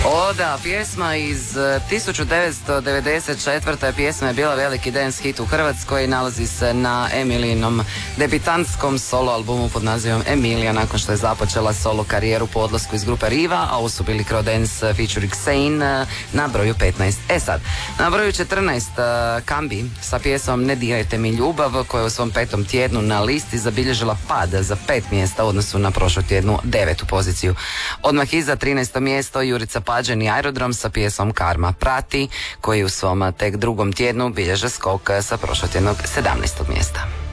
Da, pjesma iz 1994. Pjesma je bila veliki dance hit u Hrvatskoj, nalazi se na Emilijinom debitantskom solo albumu pod nazivom Emilija, nakon što je započela solo karijeru po odlasku iz grupe Riva, a ovo su bili Crodence featuring Sane na broju 15. Sad, na broju 14 Kambi sa pjesmom Ne dirajte mi ljubav, koja je u svom 5. tjednu na listi zabilježila pad za 5 mjesta u odnosu na prošlu tjednu 9. poziciju. Odmah iza 13. mjesto Jurica Pađen i Aerodrom sa pjesmom Karma prati, koji u svom tek 2. tjednu bilježe skok sa prošlotjednog 17. mjesta.